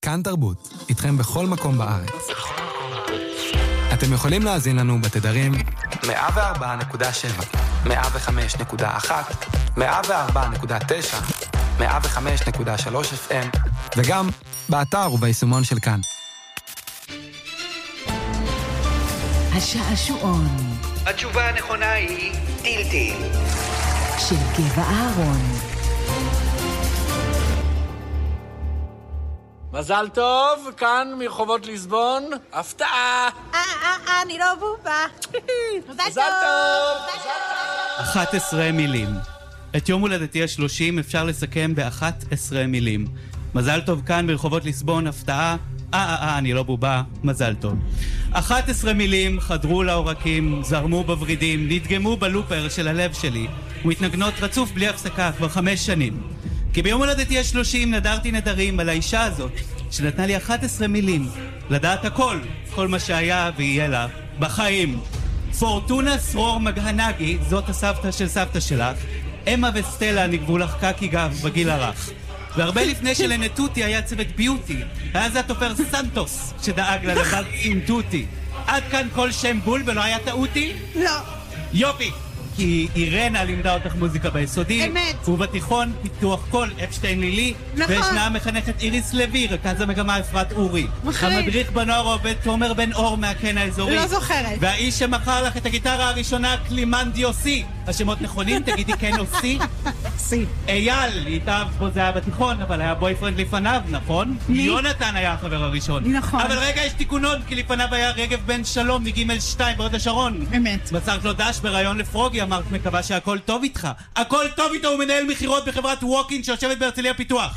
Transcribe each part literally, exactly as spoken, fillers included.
כאן תרבות, איתכם בכל מקום בארץ. אתם יכולים להאזין לנו בתדרים מאה וארבע נקודה שבע, מאה וחמש נקודה אחת, מאה וארבע נקודה תשע, מאה וחמש נקודה שלוש אף אם, וגם באתר וביישומון של כאן. השעשועון. התשובה הנכונה היא טילטי. של גבע אהרון. מזל טוב, כאן מרחובות ליסבון, הפתעה. אה, אה, אה, אני לא בובה. מזל טוב. אחת עשרה מילים. את יום הולדתי השלושים אפשר לסכם באחת עשרה מילים. מזל טוב, כאן ברחובות ליסבון, הפתעה. אה, אה, אה, אני לא בובה, מזל טוב. אחת עשרה מילים חדרו לעורקים, זרמו בברידים, נדגמו בלופר של הלב שלי, ומתנגנות רצוף בלי הפסקה כבר חמש שנים. כי ביום הולדתי השלושים נדרתי נדרים על האישה הזאת, שנתנה לי אחת עשרה מילים, לדעת הכל, כל מה שהיה ויהיה לה, בחיים. פורטונה סרור מגהנגי, זאת הסבתא של סבתא שלך, אמה וסטלה נגבו לך קקי גב בגיל הרך. והרבה לפני שלנטוטי היה צוות ביוטי, היה זה התופר סנטוס שדאג ללבד עם טוטי. עד כאן כל שם בול ולא היה טעותי? לא. יופי! כי אירנה לימדה אותך מוזיקה ביסודי. אמת. ובתיכון פיתוח קול אפשטיין לילי. נכון. וישנה המחנכת איריס לוי, רכז המגמה אפרת אורי. מחריד. המדריך בנוער עובד תומר בן אור מהקן האזורי. לא זוכרת. והאיש שמכר לך את הגיטרה הראשונה, קלימן דיוסי. השמות נכונים, תגידי כן או סי. סי. אייל, איתיו פה זה היה בתיכון, אבל היה בויפרנד לפניו, נכון? מי? יונתן היה החבר הראשון. נכון. אבל רגע, יש תיקונון, כי לפניו היה רגב בן שלום מגימל שתיים בעוד השרון. אמת. מצרת לו דש ברעיון לפרוגי, אמרת מקווה שהכל טוב איתך. הכל טוב איתו, הוא מנהל מחירות בחברת ווקין שיושבת בהרצליה פיתוח.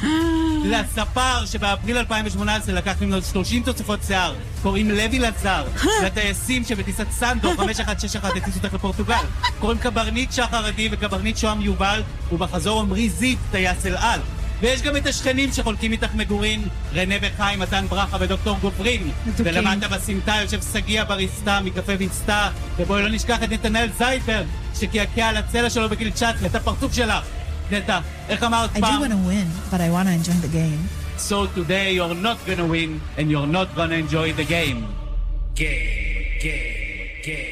לספר שבאפריל אלפיים שמונה עשרה לקח ממנו שלושים תוספות שיער, קוראים לוי לזר. לטייסים שבטיסת סנדו חמש אחת שש אחת הטיסו אותך לפורטוגל, קוראים קברניט שחר עדי וקברניט שוהם יובל, ובחזור עמרי זיו טייס אל על. ויש גם את השכנים שחולקים איתך מגורים, רנה וחיים, מתן ברכה ודוקטור גוברין. ולמטה בסמטה יושב סגיה בריסטה מקפה וינסטה, ובואי לא נשכח את נתנאל זיידברג שקעקע על הצלע שלו בגיל תשע עשרה. את הפרצוף שלך, נטע, איך אמרת I פעם? do want to win, but I want to enjoy the game. So today you're not gonna win and you're not gonna enjoy the game. game, game, game.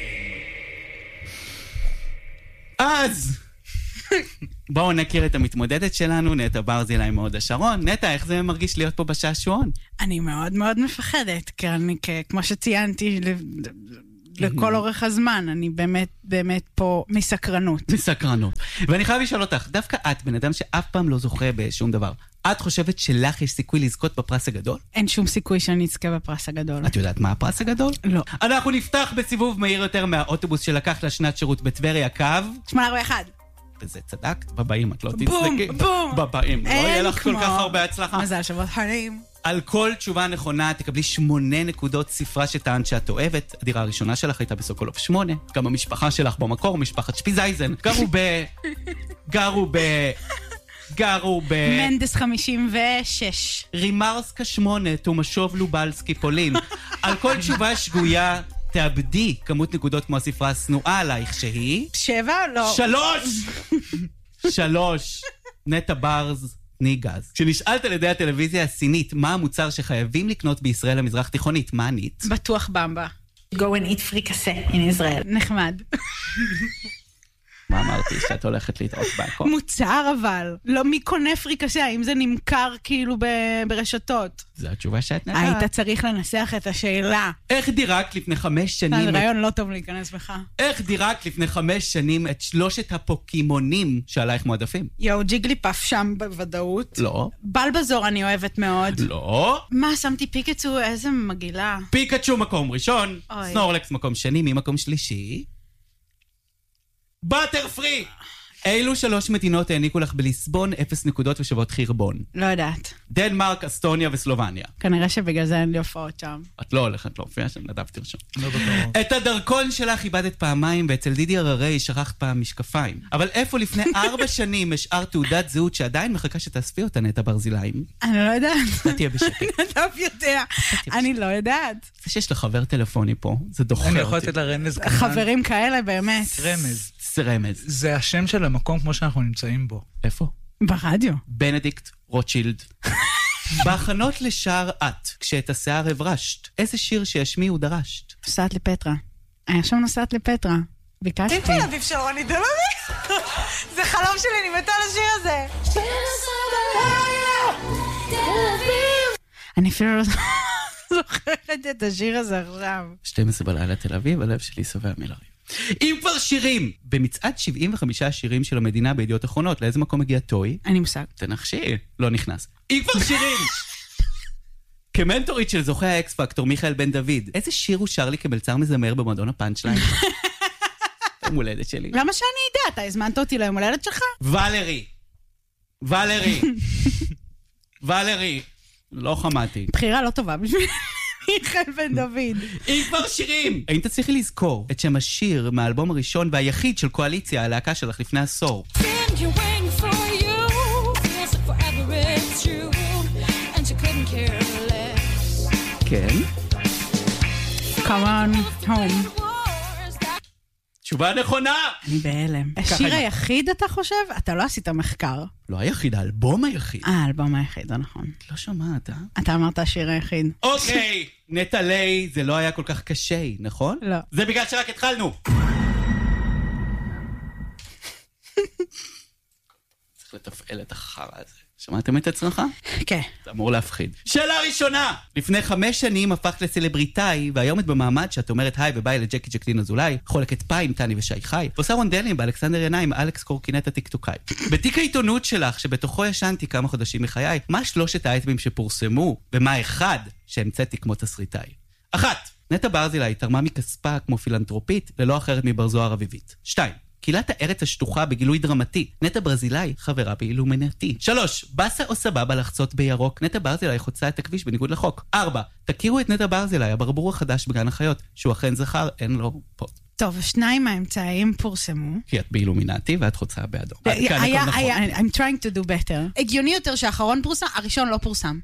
אז בואו נכיר את המתמודדת שלנו, נטע ברזילי מהוד השרון. נטע, איך זה מרגיש להיות פה בשעשועון? אני מאוד מאוד מפחדת, כי אני, כמו שציינתי, לכל אורך הזמן, אני באמת, באמת פה מסקרנות. מסקרנות. ואני חייב לשאול אותך, דווקא את, בן אדם שאף פעם לא זוכה בשום דבר, את חושבת שלך יש סיכוי לזכות בפרס הגדול? אין שום סיכוי שאני אזכה בפרס הגדול. את יודעת מה הפרס הגדול? לא. אנחנו נפתח בסיבוב מהיר יותר מהאוטובוס שלקח לשנת שירות בטבריה, קו שמונה ארבע אחד. וזה צדקת, בבאים את לא תצדקי. בום, בום. בבאים, לא יהיה לך כל כמו- כך הרבה הצלחה. מזל שבועות חיים. על כל תשובה נכונה תקבלי שמונה נקודות ספרה שטענת שאת אוהבת. הדירה הראשונה שלך הייתה בסוקולוב שמונה. גם המשפחה שלך במקור, משפחת שפיזייזן. גרו ב... גרו ב... גרו ב... מנדס חמישים ושש. רימרסקה שמונה, תומשוב לובלסקי פולין. על כל תשובה שגויה תאבדי כמות נקודות כמו הספרה השנואה עלייך שהיא... שבע? לא. שלוש! שלוש. נטע ברז. ניגז. כשנשאלת על ידי הטלוויזיה הסינית מה המוצר שחייבים לקנות בישראל המזרח תיכונית, מה ענית? בטוח במבה. Go and eat frikasse in Israel. נחמד. מה אמרתי? שאת הולכת להתעות בהכל? מוצר אבל. לא מי קונה פריקסה, האם זה נמכר כאילו ב- ברשתות. זו התשובה שאת נתת. היית צריך לנסח את השאלה. איך דירקת לפני חמש שנים... זה רעיון לא טוב להיכנס בך. איך דירקת לפני חמש שנים את שלושת הפוקימונים שעלייך מועדפים? יואו, ג'יגליפף שם בוודאות. לא. בלבזור אני אוהבת מאוד. לא. מה, שמתי פיקצ'ו, איזה מגעילה. פיקצ'ו מקום ראשון, אוי. סנורלקס מקום שני, מי מקום שלישי? באטר פרי! אילו שלוש מדינות העניקו לך בליסבון אפס נקודות ושוות חרבון? לא יודעת. דנמרק, אסטוניה וסלובניה. כנראה שבגלל זה אין לי הופעות שם. את לא הולכת להופיע שם, נדב תרשום. לא בטוח. את הדרכון שלך איבדת פעמיים, ואצל דידי הררי שכחת פעם משקפיים. אבל איפה לפני ארבע שנים השאר תעודת זהות שעדיין מחכה שתאספי אותה, נטע ברזיליים? אני לא יודעת. אתה תהיה בשקט. נדב יודע. אני לא יודעת. זה שיש לך חבר טלפוני פה, זה דוחה אני אותי. יכול לתת לה רמז קטן. חברים כאלה באמת. רמז. זה רמז. זה השם של המקום כמו שאנחנו נמצאים בו. איפה? ברדיו. בנדיקט רוטשילד בהכנות לשער את, כשאת השיער הברשת, איזה שיר שישמיעו דרשת? נוסעת לפטרה. אני עכשיו נוסעת לפטרה. ביקשתי. תל אביב של רוני דלומי. זה חלום שלי, אני מתה לשיר הזה. אני אפילו לא זוכרת את השיר הזה עכשיו. שתים עשרה בלילה תל אביב, הלב שלי סובע מלריב. אם כבר שירים, במצעד שבעים וחמישה שירים של המדינה בידיעות אחרונות, לאיזה מקום הגיע טוי? אני מושג. תנחשי, לא נכנס. אם כבר שירים! כמנטורית של זוכה האקס פקטור מיכאל בן דוד, איזה שיר הוא שר לי כמלצר מזמר במועדון הפאנצ'ליין? יום הולדת שלי. למה שאני אדע? אתה הזמנת אותי ליום הולדת שלך? ולרי. ולרי. ולרי. לא חמאתי. בחירה לא טובה בשביל מיכאל בן דוד. אם כבר שירים! האם תצליחי לזכור את שם השיר מהאלבום הראשון והיחיד של קואליציה, הלהקה שלך לפני עשור? כן? Come on home. תשובה נכונה! אני בהלם. השיר היחיד אתה חושב? אתה לא עשית מחקר. לא היחיד, האלבום היחיד. אה, האלבום היחיד, זה נכון. לא שמעת, אה? אתה אמרת השיר היחיד. אוקיי, נטלי, זה לא היה כל כך קשה, נכון? לא. זה בגלל שרק התחלנו. צריך לתפעל את החרא הזה. שמעתם את עצמך? כן. זה אמור להפחיד. שאלה ראשונה! לפני חמש שנים הפכת לסלבריטאי, והיום את במעמד שאת אומרת היי וביי לג'קי ג'קלין אזולאי, חולקת פאי עם טני ושי חי, ועושה רונדלים באלכסנדר ינאי עם אלכס קורקינט הטיקטוקאי. בתיק העיתונות שלך, שבתוכו ישנתי כמה חודשים מחיי, מה שלושת האייטמים שפורסמו, ומה אחד שהמצאתי כמו תסריטאי? אחת, נטע ברזילי תרמה מכספה כמו פילנטרופית, ללא אחרת מבר זוהר אביבית. שתיים, קהילת הארץ השטוחה בגילוי דרמטי, נטע ברזילי חברה באילומינטי. שלוש, בסה או סבבה לחצות בירוק, נטע ברזילי חוצה את הכביש בניגוד לחוק. ארבע, תכירו את נטע ברזילי, הברבור החדש בגן החיות, שהוא אכן זכר, אין לו פוד. טוב, שניים מהאמצעים פורסמו. כי את באילומינטי ואת חוצה באדום. היה, היה, I'm trying to do better. הגיוני יותר שהאחרון פורסם, הראשון לא פורסם.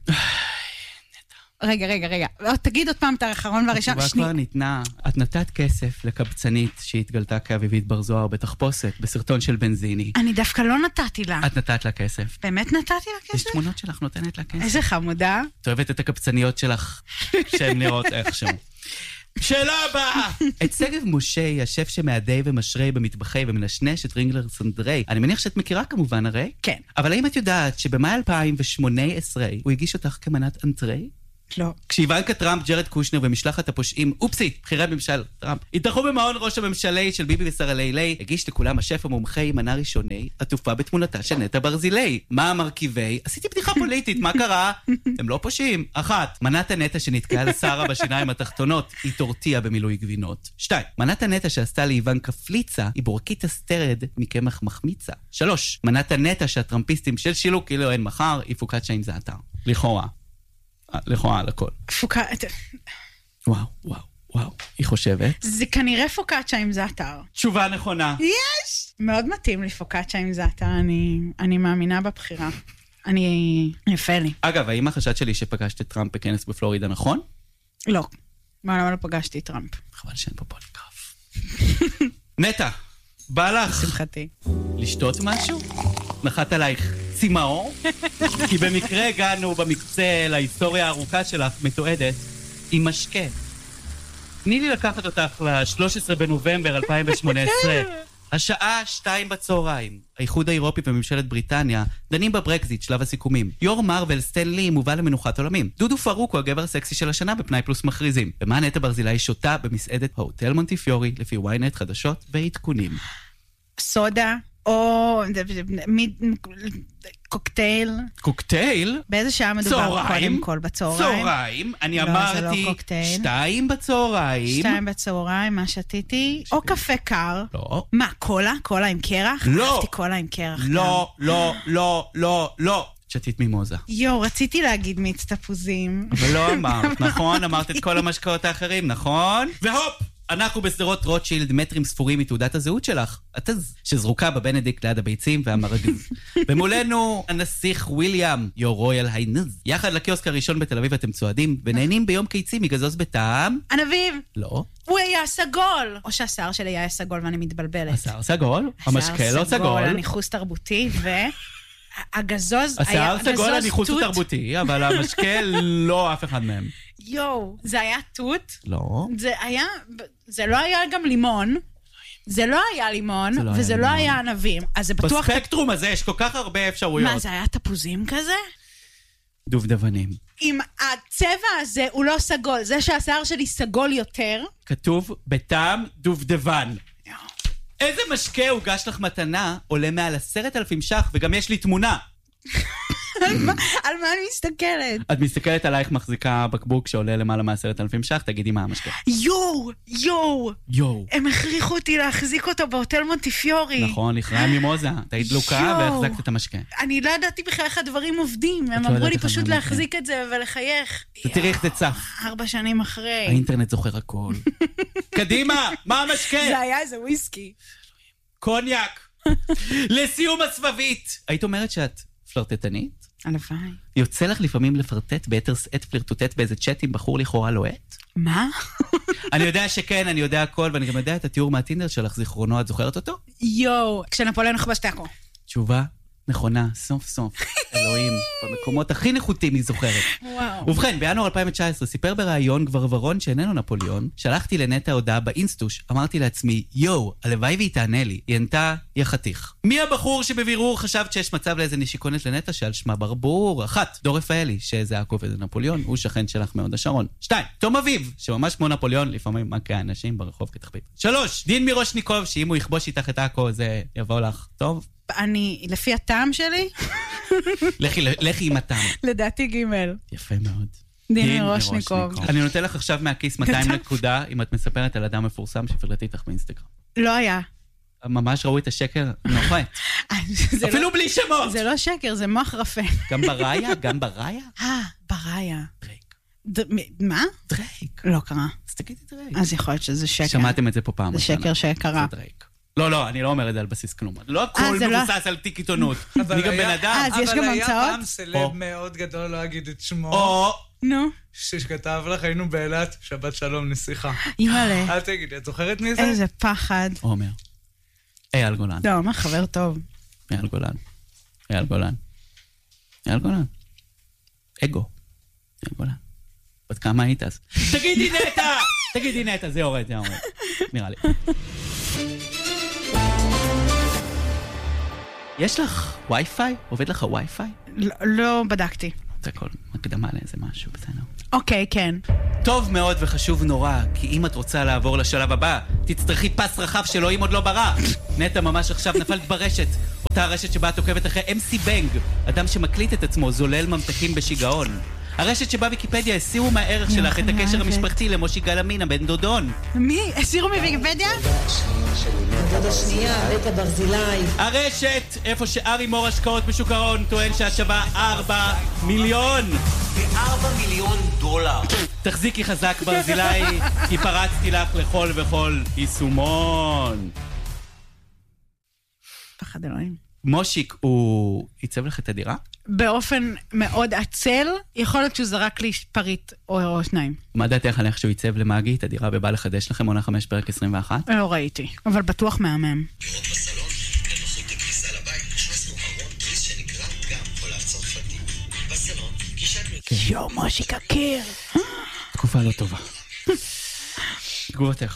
רגע, רגע, רגע. תגיד עוד פעם את האחרון והראשון. התשובה כבר ניתנה. את נתת כסף לקבצנית שהתגלתה כאביבית בר זוהר בתחפושת, בסרטון של בנזיני. אני דווקא לא נתתי לה. את נתת לה כסף. באמת נתתי לה כסף? יש תמונות שלך נותנת לה כסף. איזה חמודה. את אוהבת את הקבצניות שלך, שהן נראות איכשהו. שאלה הבאה! את שגב משה, השף שמעדי ומשרי במטבחי ומנשנש את רינגלר סנדרי, אני מניח שאת מכירה כמובן הרי? כן. אבל האם את יודעת שבמאי אלפיים ושמונה עשרה הוא הגיש אותך כמנת אנטרי? לא. כשאיוונקה טראמפ, ג'רד קושנר ומשלחת הפושעים, אופסי, בחירי ממשל טראמפ, התארחו במעון ראש הממשלי של ביבי ושרה לילי, הגיש לכולם השף המומחי מנה ראשוני, עטופה בתמונתה של נטע ברזילי. מה המרכיבי? עשיתי בדיחה פוליטית, מה קרה? הם לא פושעים. אחת, מנת הנטע שנתקעה לשרה בשיניים התחתונות, היא טורטיה במילוי גבינות. שתיים, מנת הנטע שעשתה לאיוונקה פליצה, היא בורקית הסטרד מקמח מחמיצה. שלוש, מנת הנטע שהטראמפיסטים של שילוק כאילו אין מחר, היא פוקצ'ה עם זעתר. לכאורה. לכאורה על הכל. פוקצ'ה. וואו, וואו, וואו. היא חושבת. זה כנראה פוקצ'ה עם זעתר. תשובה נכונה. יש! מאוד מתאים לי פוקצ'ה עם זעתר, אני, אני מאמינה בבחירה. אני... יפה לי. אגב, האם החשד שלי שפגשת את טראמפ בכנס בפלורידה נכון? לא. מה לא פגשתי את טראמפ? חבל שאין פה פוליגרף. נטע, בא לך. שמחתי. לשתות משהו? נחת עלייך צימאור? כי במקרה הגענו במקצה להיסטוריה הארוכה שלך מתועדת עם משקה. תני לי לקחת אותך ל-שלושה עשר בנובמבר אלפיים ושמונה עשרה. השעה שתיים בצהריים. האיחוד האירופי וממשלת בריטניה דנים בברקזיט, שלב הסיכומים. יור מרוול סטן לי מובא למנוחת עולמים. דודו פרוק הוא הגבר הסקסי של השנה בפנאי פלוס מכריזים. ומה נטע ברזילי שותה במסעדת ההוטל מונטיפיורי לפי וויינט חדשות ועדכונים. סודה או קוקטייל. קוקטייל? באיזה שעה מדובר קודם כל? בצהריים? צהריים. אני אמרתי שתיים בצהריים. שתיים בצהריים, מה שתיתי? או קפה קר. לא. מה, קולה? קולה עם קרח? לא. אהבתי קולה עם קרח. לא, לא, לא, לא, לא. שתית מימוזה. יו, רציתי להגיד מיץ תפוזים. אבל לא אמרת, נכון? אמרת את כל המשקאות האחרים, נכון? והופ! אנחנו בסדרות רוטשילד מטרים ספורים מתעודת הזהות שלך, התז, שזרוקה בבנדיקט ליד הביצים והמרגז. ומולנו הנסיך וויליאם, יור רויאל היינז. יחד לקיוסק הראשון בתל אביב אתם צועדים, ונהנים ביום קיצים מגזוז בטעם. ענביב. לא. הוא היה סגול. או שהשיער שלי היה סגול ואני מתבלבלת. השיער סגול, המשקה לא סגול. הניחוס תרבותי ו... הגזוז... השיער סגול הניחוץ הוא תרבותי, אבל המשקה לא אף אחד מהם. יואו, זה היה תות? לא. זה היה... זה לא היה גם לימון. זה לא היה לימון, וזה לא היה ענבים. אז זה בטוח... בספקטרום הזה יש כל כך הרבה אפשרויות. מה, זה היה תפוזים כזה? דובדבנים. אם הצבע הזה הוא לא סגול, זה שהשיער שלי סגול יותר... כתוב בטעם דובדבן. איזה משקה הוגש לך מתנה עולה מעל עשרת אלפים שח, וגם יש לי תמונה. על מה אני מסתכלת? את מסתכלת עלייך מחזיקה בקבוק שעולה למעלה מעשרת אלפים שח, תגידי מה המשקה. יואו, יואו. יואו. הם הכריחו אותי להחזיק אותו בהוטל מונטיפיורי. נכון, לכרעה מימוזה. את היית דלוקה והחזקת את המשקה. אני לא ידעתי בכלל איך הדברים עובדים. הם אמרו לי פשוט להחזיק את זה ולחייך. תראי איך זה צף. ארבע שנים אחרי. האינטרנט זוכר הכל. קדימה, מה המשקה? זה היה איזה וויסקי. קוניאק. לסיום הסבבית. היית אומרת שאת פלרטטנית? הלוואי. יוצא לך לפעמים לפרטט ביתר שאת פלרטוטט באיזה צ'אט עם בחור לכאורה לוהט? מה? אני יודע שכן, אני יודע הכל, ואני גם יודע את התיאור מהטינדר שלך, זיכרונו, את זוכרת אותו? יואו, כשנפוליאון נכבש תיקו. תשובה נכונה, סוף סוף. אלוהים, במקומות הכי נחותים היא זוכרת. וואו. ובכן, בינואר אלפיים תשע עשרה סיפר בראיון גברברון שאיננו נפוליאון, שלחתי לנטה הודעה באינסטוש, אמרתי לעצמי, יואו, הלוואי והיא תענה לי, היא ענתה, יא חתיך. מי הבחור שבבירור חשבת שיש מצב לאיזה נשיקונת לנטה שעל שמה ברבור? אחת, דור רפאלי, שזה עקוב את נפוליאון, הוא שכן שלך מאוד השרון. שתיים, תום אביב, שממש כמו נפוליאון, לפעמים מכה אנשים ברחוב כתחביב. שלוש, דין מירושניקוב, שאם הוא יכבוש איתך את עכו, זה יבוא לך טוב. אני, לפי הטעם שלי? לכי, לכי עם הטעם. לדעתי גימל. יפה מאוד. דין מירושניקוב. אני נותן לך עכשיו מהכיס מאתיים נקודה, אם את מספרת על אדם מפורסם שפלטתי איתך באינסטגרם. לא היה. ממש ראו את השקר נוחת. אפילו בלי שמות. זה לא שקר, זה מוח רפה. גם בראיה? גם בראיה? אה, בראיה. דרייק. מה? דרייק. לא קרה. אז תגידי דרייק. אז יכול להיות שזה שקר. שמעתם את זה פה פעם. זה שקר שקרה. זה דרייק. לא, לא, אני לא אומר את זה על בסיס כלום. לא הכל מבוסס על תיק עיתונות. אני גם בן אדם. אז יש גם המצאות? אבל היה פעם סלב מאוד גדול, לא אגיד את שמו. או... נו. שכתב לך, היינו באילת, שבת שלום, נסיכה. אימא'לה. אל תגידי, את זוכרת מי זה? איזה פחד. עומר. אייל גולן. לא, אומר חבר טוב. אייל גולן. אייל גולן. אייל גולן. אגו. אייל גולן. בת כמה היית אז? תגידי נטע! תגידי נטע, זה יורד, זה יורד. נראה לי. יש לך וי-פיי? עובד לך וי-פיי? לא בדקתי. זה הכל מקדמה לאיזה משהו, בסדר. אוקיי, כן. טוב מאוד וחשוב נורא, כי אם את רוצה לעבור לשלב הבא, תצטרכי פס רחב שאלוהים עוד לא ברא. נטע ממש עכשיו נפלת ברשת, אותה הרשת שבה את עוקבת אחרי אם סי בנג, אדם שמקליט את עצמו, זולל ממתקים בשיגעון. הרשת שבה ויקיפדיה הסירו מהערך שלך את הקשר המשפחתי למושי גלמינה בן דודון. מי? הסירו מוויקיפדיה? דודה שנייה, נטע ברזילי. הרשת, איפה שארי מור השקעות בשוק ההון טוען שאת שווה ארבע מיליון. וארבע מיליון דולר. תחזיקי חזק ברזילי, כי פרצתי לך לכל וכל יישומון. פחד אלוהים. מושיק, הוא ייצב לך את הדירה? באופן מאוד עצל, יכול להיות שהוא זרק לי פריט או שניים. מה דעתך על איך שהוא ייצב למאגי את הדירה ובא לחדש לכם עונה חמש פרק עשרים ואחת? לא ראיתי, אבל בטוח מהמם. לראות בסלון, לנוחות הכניסה לבית, הכנסנו ארון תריס שנקרא גם עולב צרפתי. בסלון, גישת... יו, מושיק הקיר. תקופה לא טובה. תגובתך.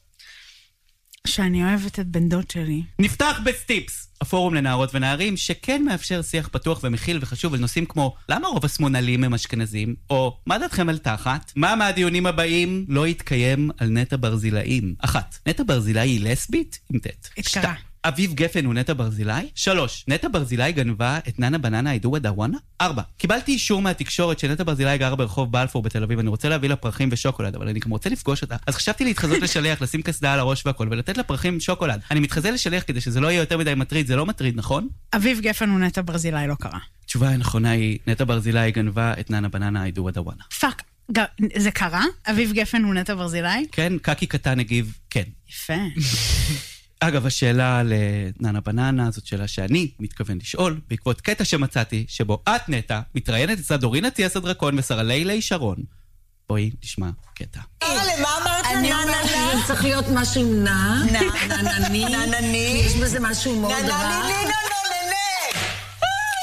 שאני אוהבת את בן דוד שלי. נפתח בסטיפס, הפורום לנערות ונערים, שכן מאפשר שיח פתוח ומכיל וחשוב על נושאים כמו למה רוב השמאלנים הם אשכנזים, או מה דעתכם על תחת? מה מהדיונים הבאים לא יתקיים על נטע ברזילאים? אחת, נטע ברזילאי היא לסבית? עם תת. התקרה. אביב גפן הוא נטע ברזילי? שלוש, נטע ברזילי גנבה את ננה בננה הידוע דוואנה? ארבע, קיבלתי אישור מהתקשורת שנטע ברזילי גר ברחוב בלפור בתל אביב, אני רוצה להביא לה פרחים ושוקולד, אבל אני גם רוצה לפגוש אותה. אז חשבתי להתחזות לשליח, לשים קסדה על הראש והכל, ולתת לה פרחים שוקולד. אני מתחזה לשליח כדי שזה לא יהיה יותר מדי מטריד, זה לא מטריד, נכון? אביב גפן הוא נטע ברזילי, לא קרה. התשובה הנכונה היא, נטע ברזילי גנבה את ננה בננה הידוע דוואנה. פאק, זה קרה? אביב גפן הוא נטע ברזילי? כן, קקי קטן הגיב, כן. יפה. אגב, השאלה לננה בננה, זאת שאלה שאני מתכוון לשאול, בעקבות קטע שמצאתי, שבו את נטע מתראיינת אצל דורינה טיאס הדרקון ושרה לילי שרון. בואי נשמע קטע. למה אמרת נננה? זה צריך להיות משהו עם נע, ננני, ננני, יש בזה משהו מאוד רע.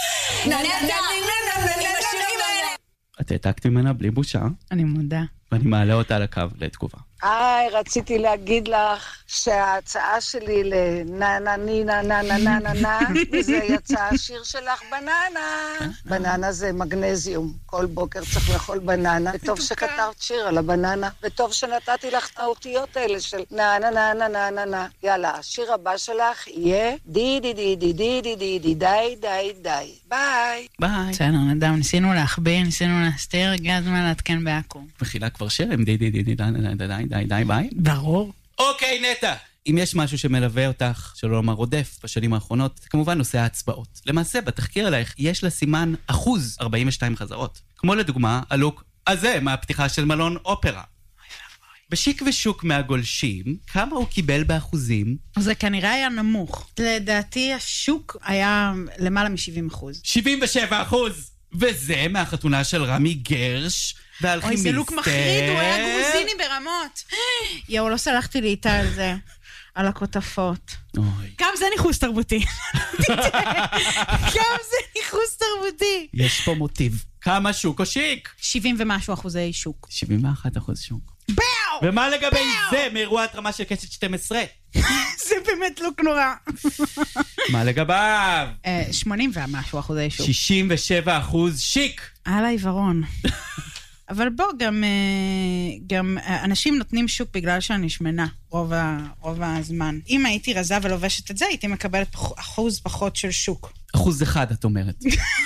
את העתקת ממנה בלי בושה, אני מודה. ואני מעלה אותה לקו לתגובה. היי, רציתי להגיד לך שההצעה שלי לנה נה ני נה נה נה נה נה נה, וזה יצא השיר שלך בננה. בננה זה מגנזיום, כל בוקר צריך לאכול בננה, וטוב שכתבת שיר על הבננה, וטוב שנתתי לך את האותיות האלה של נה נה נה נה נה נה נה. יאללה, השיר הבא שלך יהיה די די די די די די די די די די די. ביי. ביי. בסדר, נדם, ניסינו להחביא, ניסינו להסתיר, הגיע הזמן לעדכן בעכו. מכילה כבר שיר עם די די די די די די די די די ביי. ברור. אוקיי, נטע. אם יש משהו שמלווה אותך, שלא לומר רודף, בשנים האחרונות, כמובן נושא ההצבעות. למעשה, בתחקיר עלייך יש לה סימן אחוז ארבעים ושתיים חזרות. כמו לדוגמה, הלוק הזה מהפתיחה של מלון אופרה. בשיק ושוק מהגולשים, כמה הוא קיבל באחוזים? זה כנראה היה נמוך. לדעתי השוק היה למעלה מ-שבעים אחוז. שבעים ושבע אחוז! וזה מהחתונה של רמי גרש, אוי, זה לוק מחריד, הוא היה גרוזיני ברמות. יאו, לא סלחתי לי איתה על זה, על הכותפות. גם זה ניחוס תרבותי. גם זה ניחוס תרבותי. יש פה מוטיב. כמה שוק או שיק? שבעים ומשהו אחוזי שוק. שבעים ואחד אחוז שוק. באו! ומה לגבי זה מאירוע התרמה של קשת שתים עשרה? זה באמת לוק נורא. מה לגביו? שמונים ומשהו אחוזי שוק. שישים ושבע אחוז שיק. על העיוורון. אבל בוא, גם, גם אנשים נותנים שוק בגלל שאני שמנה רוב, רוב הזמן. אם הייתי רזה ולובשת את זה, הייתי מקבלת אחוז פחות של שוק. אחוז אחד, את אומרת.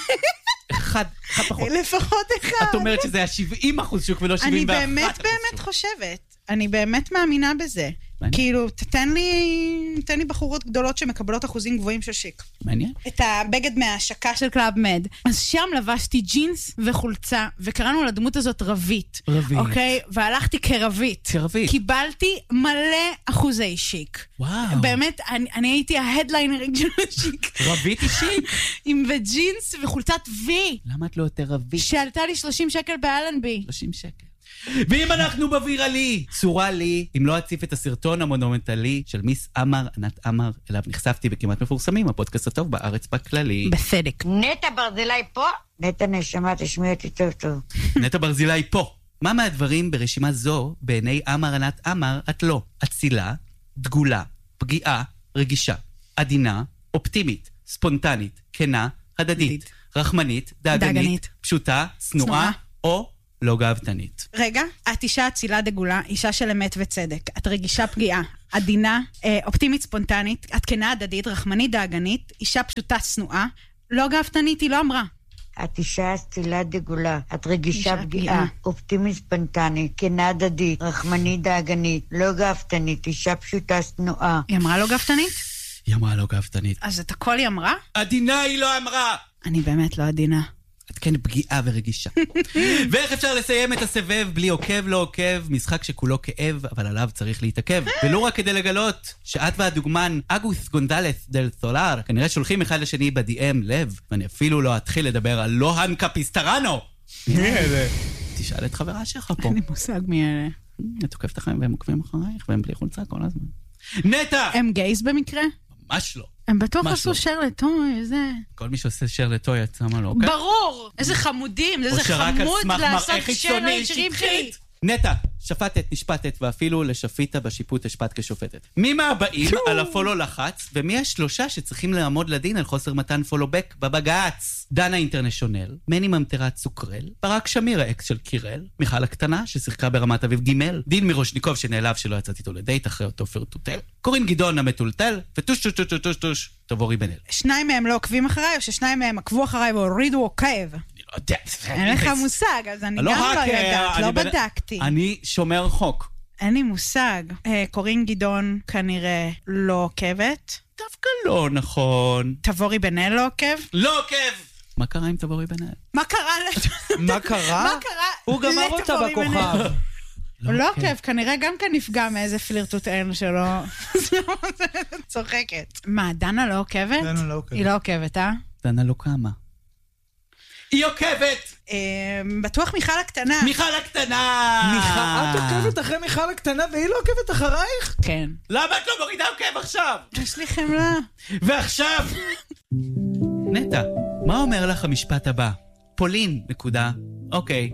אחד, אחד פחות. לפחות אחד. את אומרת שזה היה שבעים אחוז שוק ולא שבעים ואחת אחוז שוק. אני באמת באמת חושבת. אני באמת מאמינה בזה. כאילו, תתן לי, תתן לי בחורות גדולות שמקבלות אחוזים גבוהים של שיק. מעניין. את הבגד מההשקה של קלאב מד. אז שם לבשתי ג'ינס וחולצה, וקראנו לדמות הזאת רבית. רבית. אוקיי? והלכתי כרבית. כרבית. קיבלתי מלא אחוזי שיק. וואו. באמת, אני, אני הייתי ההדליינרית של השיק. רבית היא שיק? עם וג'ינס וחולצת וי. למה את לא יותר רבית? שעלתה לי שלושים שקל באלנבי. שלושים שקל. ואם אנחנו בוויראלי, צורה לי, אם לא אציף את הסרטון המונומנטלי של מיס אמר, ענת אמר, אליו נחשפתי בכמעט מפורסמים, הפודקאסט הטוב בארץ בכללי. בסדק. נטע ברזילי פה? נטע נשמה, תשמעי אותי טוב טוב. נטע ברזילי פה. מה מהדברים ברשימה זו, בעיני אמר, ענת אמר, את לא? אצילה, דגולה, פגיעה, רגישה, עדינה, אופטימית, ספונטנית, כנה, הדדית, רחמנית, דאגנית, פשוטה, צנועה, או לא גאוותנית. רגע, את אישה אצילה דגולה, אישה של אמת וצדק. את רגישה פגיעה, עדינה, אופטימית ספונטנית, את כנה הדדית, רחמנית דאגנית, אישה פשוטה צנועה, לא גאוותנית, היא לא אמרה. את אישה אצילה דגולה, את רגישה פגיעה, אופטימית ספונטנית, כנה הדדית, רחמנית דאגנית, לא גאוותנית, אישה פשוטה צנועה. היא אמרה לא גאוותנית? היא אמרה לא גאוותנית. אז את הכל היא אמרה? עדינה היא לא אמרה! אני באמת לא עדינה. את כן פגיעה ורגישה. ואיך אפשר לסיים את הסבב בלי עוקב לא עוקב, משחק שכולו כאב, אבל עליו צריך להתעכב. ולא רק כדי לגלות שאת והדוגמן אגוס גונדלס דל סולר כנראה שולחים אחד לשני ב-די אם לב, ואני אפילו לא אתחיל לדבר על לוהן קפיסטרנו. מי אלה? תשאל את חברה שלך פה. אין לי מושג מי אלה. את עוקבת אחריהם והם עוקבים אחרייך, והם בלי חולצה כל הזמן. נטע! הם גייז במקרה? ממש לא. הם בטוח עשו שר לטוי, זה... כל מי שעושה שר לטוי יצא מה לא, ברור! איזה חמודים, איזה חמוד לעשות שר לשירים שלי. נטע, שפטת, נשפטת, ואפילו לשפיטה בשיפוט השפט כשופטת. מי מהבאים על הפולו לחץ, ומי השלושה שצריכים לעמוד לדין על חוסר מתן פולו-בק בבגץ? דנה אינטרנשיונל, מני ממטרת סוקרל, ברק שמיר האקס של קירל, מיכל הקטנה ששיחקה ברמת אביב גימל, דין מירושניקוב שנעלב שלא יצאת איתו לדייט אחרי אותו פרטוטל, קורין גדעון המטולטל, וטוש טוש טוש טוש טוש טוש, תבורי בן אל. שניים מהם לא עוקבים אחריי, או ששניים מהם עקבו אחריי והורידו עוקב? אין לך מושג, אז אני גם לא יודעת, לא בדקתי. אני שומר חוק. אין לי מושג. קורין גדעון כנראה לא עוקבת. דווקא לא נכון. תבורי בן אל לא עוקב? לא עוקב! מה קרה עם תבורי בן אל? מה קרה? מה קרה? מה קרה? הוא גמר אותה בכוכב. הוא לא עוקב, כנראה גם כאן נפגע מאיזה פלירטוט אין שלו. צוחקת. מה, דנה לא עוקבת? דנה לא עוקבת. היא לא עוקבת, אה? דנה לא קמה. היא עוקבת! בטוח מיכל הקטנה. מיכל הקטנה! את עוקבת אחרי מיכל הקטנה והיא לא עוקבת אחרייך? כן. למה את לא מורידה עוקב עכשיו? יש לי חמלה. ועכשיו... נטע, מה אומר לך המשפט הבא? פולין, נקודה. אוקיי.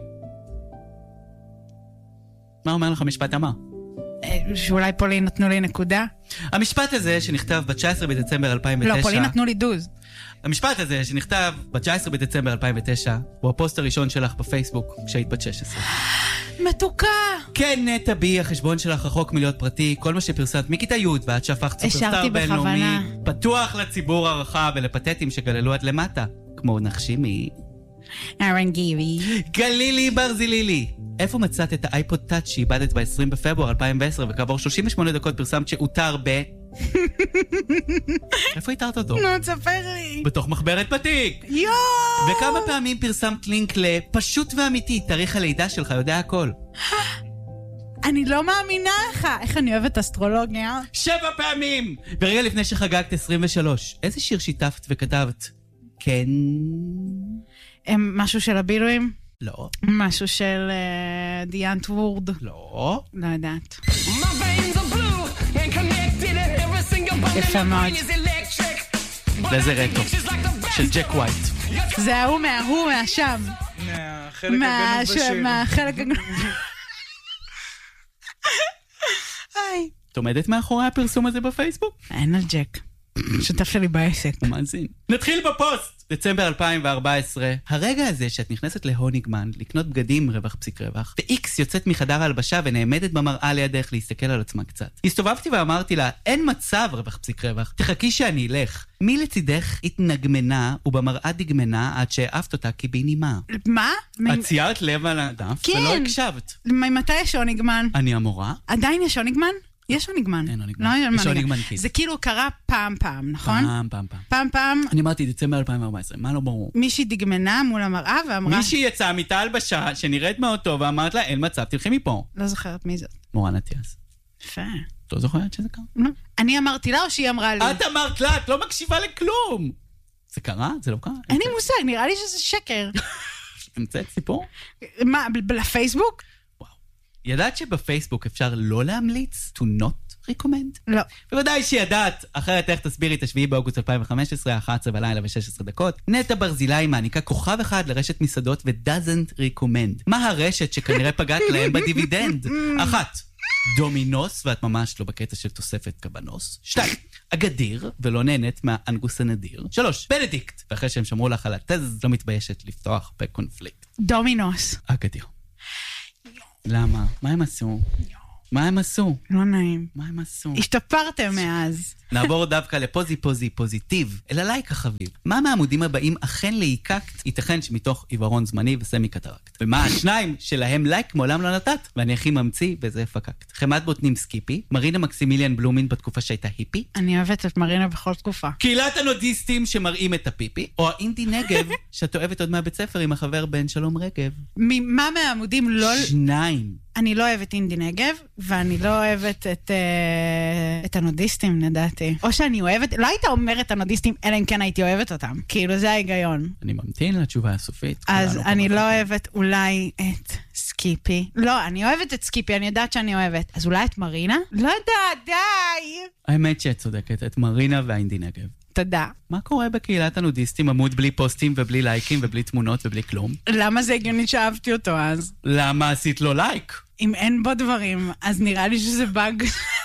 מה אומר לך המשפט הבא? שאולי פולין נתנו לי נקודה? המשפט הזה שנכתב ב-תשעה עשר בדצמבר אלפיים ותשע... לא, פולין נתנו לי דוז. המשפט הזה שנכתב ב-תשעה עשר בדצמבר אלפיים ותשע הוא הפוסט הראשון שלך בפייסבוק כשהיית בת שש עשרה. מתוקה! כן, נטע בי, החשבון שלך רחוק מלהיות פרטי, כל מה שפרסמת מכיתה י' ועד שהפכת סופרסטאר בינלאומי, פתוח לציבור הרחב ולפתטים שגללו עד למטה, כמו נחשימי. ארנגיבי. גלילי ברזילילי. איפה מצאת את האייפוד טאץ' שאיבדת ב-עשרים בפברואר אלפיים ועשר וכעבור שלושים ושמונה דקות פרסמת שאותר ב... איפה התארת אותו? נו, תספר לי. בתוך מחברת בתיק. יואו! וכמה פעמים פרסמת לינק לפשוט ואמיתי, תאריך הלידה שלך יודע הכל. אני לא מאמינה לך. איך אני אוהבת אסטרולוגיה? שבע פעמים! ורגע לפני שחגגת עשרים ושלוש, איזה שיר שיתפת וכתבת? כן... משהו של הבילויים? לא. משהו של דיאנט וורד? לא. לא יודעת. יפה מאוד. זה זה רטו. של ג'ק ווייט. זה ההוא מההוא מהשם. מהחלק הגנוב בשיר. מהחלק הגנוב. היי. את עומדת מאחורי הפרסום הזה בפייסבוק? אין על ג'ק. שותף שלי בעסק. הוא מאזין. נתחיל בפוסט! דצמבר אלפיים וארבע עשרה. הרגע הזה שאת נכנסת להוניגמן לקנות בגדים רווח פסיק רווח, ו-X יוצאת מחדר ההלבשה ונעמדת במראה לידך להסתכל על עצמה קצת. הסתובבתי ואמרתי לה, אין מצב רווח פסיק רווח, תחכי שאני אלך. מי לצידך התנגמנה ובמראה דגמנה עד שאהבת אותה כבי נימה. מה? את ציירת לב על הדף כן. ולא הקשבת. מתי יש הוניגמן? אני אמורה? עדיין יש הוניגמן? יש הוניגמן. אין הוניגמן. לא, יש הוניגמן קיד. זה כאילו קרה פעם פעם, נכון? פעם פעם פעם. פעם פעם. אני אמרתי דצמבר אלפיים וארבע עשרה, מה לא ברור? מישהי דגמנה מול המראה ואמרה... מישהי יצאה מיטה הלבשה שנראית מאוד טוב ואמרת לה, אין מצב, תלכי מפה. לא זוכרת מי זאת. מורן אטיאס. יפה. את לא זוכרת שזה קרה? לא. אני אמרתי לה או שהיא אמרה לי? את אמרת לה, את לא מקשיבה לכלום. זה קרה? זה לא קרה? אין לי מושג, נראה לי שזה שקר. המצאת סיפור? מה, לפייסבוק? וואו. ידעת שבפייסבוק אפשר לא להמליץ? To not recommend? לא. בוודאי שידעת, אחרת איך תסבירי את השביעי באוגוסט אלפיים וחמש עשרה, אחת עשרה בלילה ו-שש עשרה דקות. נטע ברזילי מעניקה כוכב אחד לרשת מסעדות ו-doesn't recommend. מה הרשת שכנראה פגעת להם בדיבידנד? אחת. דומינוס, ואת ממש לא בקטע של תוספת קבנוס. שתיים, אגדיר, ולא נהנית מהאנגוס הנדיר. שלוש, בנדיקט, ואחרי שהם שמרו לך על התז, לא מתביישת לפתוח בקונפליקט. דומינוס. אגדיר. למה? מה הם עשו? מה הם עשו? לא נעים. מה הם עשו? השתפרתם מאז. נעבור דווקא לפוזי פוזי פוזיטיב, אל הלייק החביב. מה מהעמודים הבאים אכן להיקקט, ייתכן שמתוך עיוורון זמני וסמי קטרקט. ומה השניים שלהם לייק מעולם לא נתת, ואני הכי ממציא וזה פקקט. חמת בוטנים סקיפי, מרינה מקסימיליאן בלומין בתקופה שהייתה היפי. אני אוהבת את מרינה בכל תקופה. קהילת הנודיסטים שמראים את הפיפי, או האינדי נגב שאת אוהבת עוד מהבית ספר עם החבר בן שלום רגב. מה מהעמודים לא... שניים. אני לא אוהבת אינדי נגב, ואני לא אוהבת את, uh, את הנודיסטים, נדעתי. או שאני אוהבת, לא היית אומרת הנודיסטים, אלא אם כן הייתי אוהבת אותם. כאילו, זה ההיגיון. אני ממתין לתשובה הסופית. אז אני לא אוהבת אולי את סקיפי. לא, אני אוהבת את סקיפי, אני יודעת שאני אוהבת. אז אולי את מרינה? לא יודעת, די! האמת שאת צודקת, את מרינה והאינדי נגב. תודה. מה קורה בקהילת הנודיסטים, עמוד בלי פוסטים ובלי לייקים ובלי תמונות ובלי כלום? למה זה הגיוני שאהבתי אותו אז? למה עשית לו לייק? אם אין בו דברים, אז נראה לי שזה באג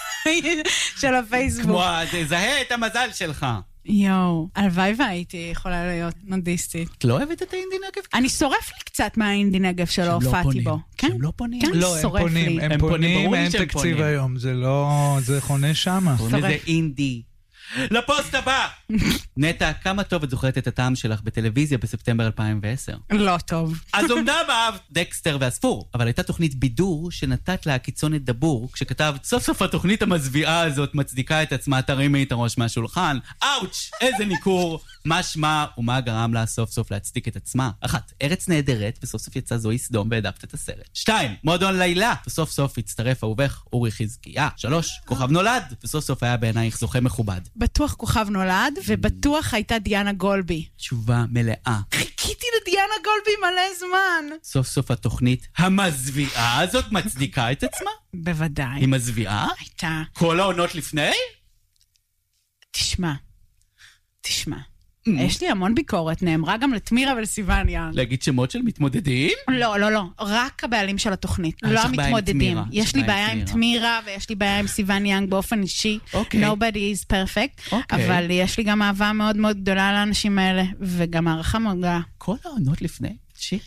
של הפייסבוק. כמו, תזהה את המזל שלך. יואו, הלוואי והייתי יכולה להיות נודיסטית. את לא אוהבת את האינדי נגב? אני שורף לי קצת מהאינדי נגב שלא הופעתי בו. שהם לא פונים. לא, הם פונים, הם פונים, אין תקציב היום, זה לא, זה חונה שמה. קוראים לזה אינדי. לפוסט הבא! נטע, כמה טוב את זוכרת את הטעם שלך בטלוויזיה בספטמבר אלפיים ועשר? לא טוב. אז אומנם אהבת דקסטר והספור, אבל הייתה תוכנית בידור שנתת לה קיצונת דבור, כשכתבת, סוף סוף התוכנית המזוויעה הזאת מצדיקה את עצמה, תרימי את הראש מהשולחן. אאוץ', איזה ניכור, מה שמה ומה גרם לה סוף סוף להצדיק את עצמה. אחת, ארץ נהדרת, וסוף סוף יצא זוהי סדום והעדפת את הסרט. שתיים, מועדון לילה, וסוף סוף הצטרף אהובך אורי חזקיה. שלוש, כוכב נולד, וסוף סוף היה בעינייך זוכה מכובד. בטוח כוכב נולד, ובטוח הייתה דיאנה גולבי. תשובה מלאה. חיכיתי לדיאנה גולבי מלא זמן. סוף סוף התוכנית המזוויעה הזאת מצדיקה את עצמה? בוודאי. היא מזוויעה? הייתה. כל העונות לפני? תשמע. תשמע. יש לי המון ביקורת, נאמרה גם לתמירה ולסיוון יאנג. להגיד שמות של מתמודדים? לא, לא, לא, רק הבעלים של התוכנית, לא המתמודדים. יש לי בעיה עם תמירה ויש לי בעיה עם סיוון יאנג באופן אישי. Nobody is perfect, אבל יש לי גם אהבה מאוד מאוד גדולה לאנשים האלה, וגם הערכה מאוד גדולה. כל העונות לפני, שירי.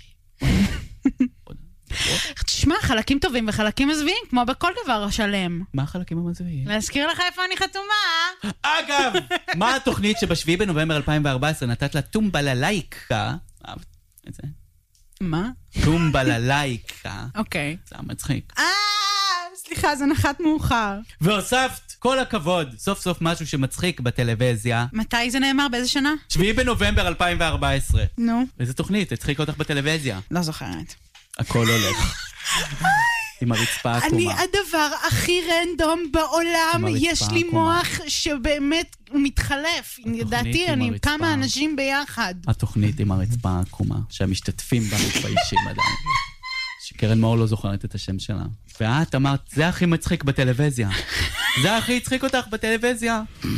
תשמע, חלקים טובים וחלקים מזוויעים, כמו בכל דבר שלם. מה החלקים המזוויעים? להזכיר לך איפה אני חתומה. אגב, מה התוכנית שבשביעי בנובמבר אלפיים וארבע עשרה נתת לה טומבללייקה? את זה? מה? טומבללייקה. אוקיי. זה מצחיק. אה, סליחה, זה נחת מאוחר. והוספת, כל הכבוד, סוף סוף משהו שמצחיק בטלוויזיה. מתי זה נאמר? באיזה שנה? שביעי בנובמבר אלפיים וארבע עשרה. נו. איזה תוכנית? הצחיק אותך בטלוויזיה. לא זוכרת. הכל הולך. עם הרצפה העקומה. אני הדבר הכי רנדום בעולם, יש לי מוח שבאמת הוא מתחלף. ידעתי, אני עם כמה אנשים ביחד. התוכנית עם הרצפה העקומה, שהמשתתפים בה מתביישים עדיין. שקרן מאור לא זוכרת את השם שלה. ואת אמרת, זה הכי מצחיק בטלוויזיה. זה הכי הצחיק אותך בטלוויזיה.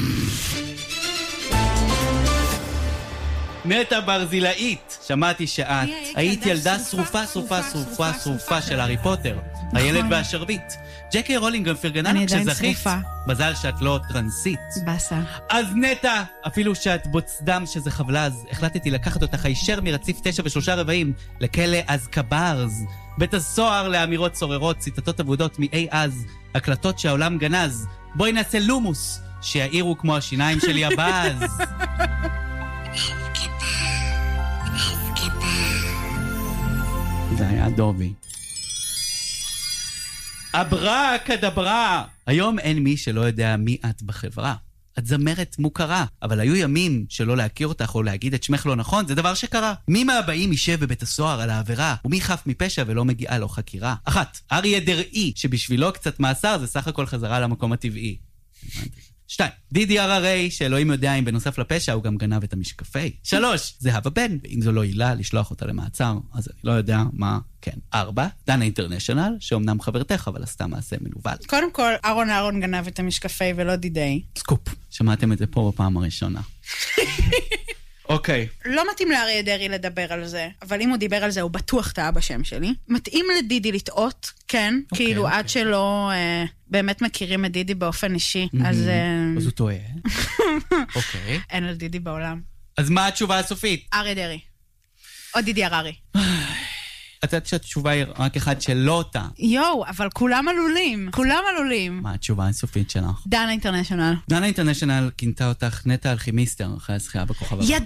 נטע ברזילאית, שמעתי שאת היית ילדה שרופה, שרופה, שרופה, שרופה של הארי פוטר, הילד והשרביט. ג'קי רולינג גם פרגנה לך כשזכית. מזל שאת לא טרנסית. בסה. אז נטע, אפילו שאת בוצדם שזה חבלז, החלטתי לקחת אותך הישר מרציף תשע ושלושה רבעים לכלא אזקברס. בית הסוהר לאמירות סוררות, ציטטות עבודות מאי אז, הקלטות שהעולם גנז. בואי נעשה לומוס, שיעירו כמו השיניים שלי הבאז. זה היה דובי. אברה כדברה! היום אין מי שלא יודע מי את בחברה. את זמרת מוכרה, אבל היו ימים שלא להכיר אותך או להגיד את שמך לא נכון, זה דבר שקרה. מי מהבאים יישב בבית הסוהר על העבירה, ומי חף מפשע ולא מגיעה לו חקירה? אחת, אריה דראי, שבשבילו קצת מאסר זה סך הכל חזרה למקום הטבעי. שתיים, דידי הררי, שאלוהים יודע אם בנוסף לפשע הוא גם גנב את המשקפי. שלוש, זהבה בן, ואם זו לא עילה לשלוח אותה למעצר, אז אני לא יודע מה כן. ארבע, דנה אינטרנשיונל, שאומנם חברתך, אבל עשתה מעשה מנוול. קודם כל, אהרון אהרון גנב את המשקפי ולא דידי. סקופ, שמעתם את זה פה בפעם הראשונה. אוקיי. לא מתאים לאריה דרעי לדבר על זה, אבל אם הוא דיבר על זה, הוא בטוח טעה בשם שלי. מתאים לדידי לטעות, כן, כאילו עד שלא באמת מכירים את דידי באופן אישי, אז... אז הוא טועה. אוקיי. אין על דידי בעולם. אז מה התשובה הסופית? אריה דרעי. או דידי הררי. את יודעת שהתשובה היא רק אחד שלא אותה. יואו, אבל כולם עלולים. כולם עלולים. מה התשובה הסופית שלך? דנה אינטרנשיונל. דנה אינטרנשיונל כינתה אותך נטע אלכימיסטר אחרי הזכייה בכוכב הבא.